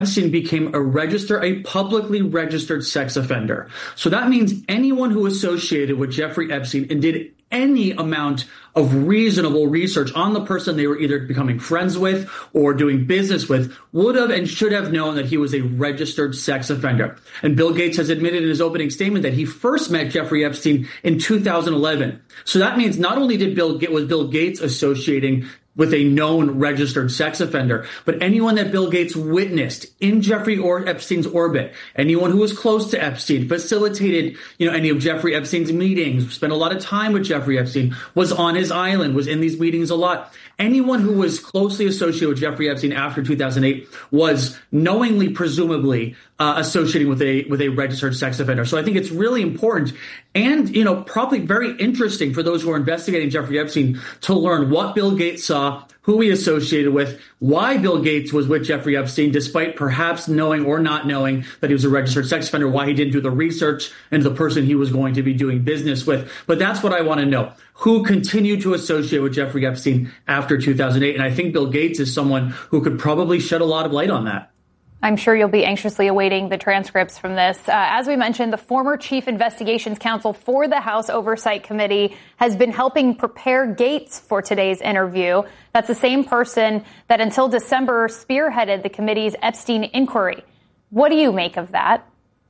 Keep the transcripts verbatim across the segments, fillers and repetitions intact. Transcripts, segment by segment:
Epstein became a register, a publicly registered sex offender. So that means anyone who associated with Jeffrey Epstein and did any amount of reasonable research on the person they were either becoming friends with or doing business with would have and should have known that he was a registered sex offender. And Bill Gates has admitted in his opening statement that he first met Jeffrey Epstein in two thousand eleven. So that means not only did Bill was Bill Gates associating with a known registered sex offender, but anyone that Bill Gates witnessed in Jeffrey or Epstein's orbit, anyone who was close to Epstein, facilitated, you know, any of Jeffrey Epstein's meetings, spent a lot of time with Jeffrey Epstein, was on his island, was in these meetings a lot. Anyone who was closely associated with Jeffrey Epstein after two thousand eight was knowingly, presumably, uh, associating with a with a registered sex offender. So I think it's really important and, you know, probably very interesting for those who are investigating Jeffrey Epstein to learn what Bill Gates saw, who he associated with, why Bill Gates was with Jeffrey Epstein, despite perhaps knowing or not knowing that he was a registered sex offender, why he didn't do the research into the person he was going to be doing business with. But that's what I want to know. Who continued to associate with Jeffrey Epstein after two thousand eight? And I think Bill Gates is someone who could probably shed a lot of light on that. I'm sure you'll be anxiously awaiting the transcripts from this. Uh, as we mentioned, the former chief investigations counsel for the House Oversight Committee has been helping prepare Gates for today's interview. That's the same person that until December spearheaded the committee's Epstein inquiry. What do you make of that?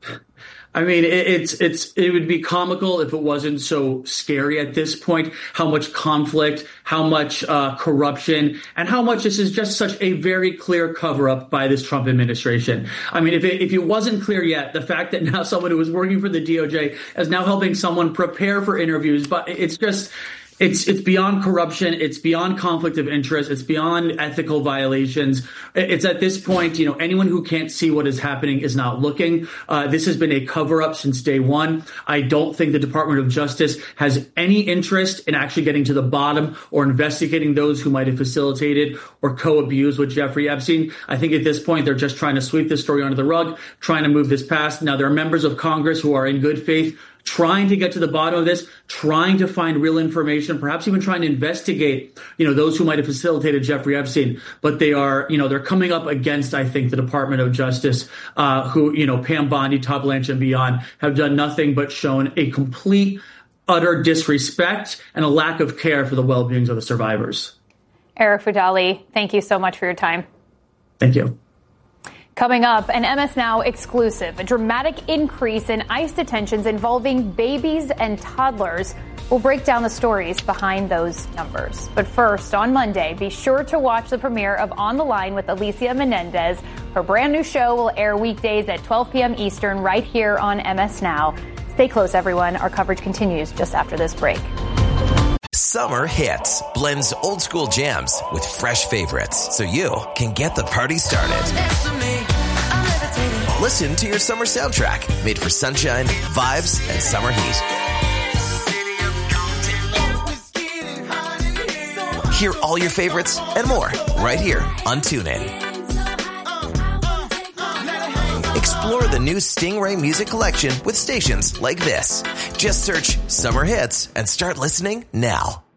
I mean, it, it's it's it would be comical if it wasn't so scary at this point, how much conflict, how much uh, corruption, and how much this is just such a very clear cover up by this Trump administration. I mean, if it, if it wasn't clear yet, the fact that now someone who was working for the D O J is now helping someone prepare for interviews, but it's just It's it's beyond corruption. It's beyond conflict of interest. It's beyond ethical violations. It's at this point, you know, anyone who can't see what is happening is not looking. Uh, this has been a cover up since day one. I don't think the Department of Justice has any interest in actually getting to the bottom or investigating those who might have facilitated or co-abused with Jeffrey Epstein. I think at this point, they're just trying to sweep this story under the rug, trying to move this past. Now, there are members of Congress who are in good faith trying to get to the bottom of this, trying to find real information, perhaps even trying to investigate, you know, those who might have facilitated Jeffrey Epstein. But they are, you know, they're coming up against, I think, the Department of Justice, uh, who, you know, Pam Bondi, Todd Blanche, and beyond have done nothing but shown a complete, utter disrespect and a lack of care for the well-beings of the survivors. Eric Fudali, thank you so much for your time. Thank you. Coming up, an M S Now exclusive, a dramatic increase in ICE detentions involving babies and toddlers. We'll break down the stories behind those numbers. But first, on Monday, be sure to watch the premiere of On the Line with Alicia Menendez. Her brand new show will air weekdays at twelve p.m. Eastern right here on M S Now. Stay close, everyone. Our coverage continues just after this break. Summer Hits blends old school jams with fresh favorites so you can get the party started. Listen to your summer soundtrack made for sunshine, vibes, and summer heat. Hear all your favorites and more right here on TuneIn. Explore the new Stingray music collection with stations like this. Just search Summer Hits and start listening now.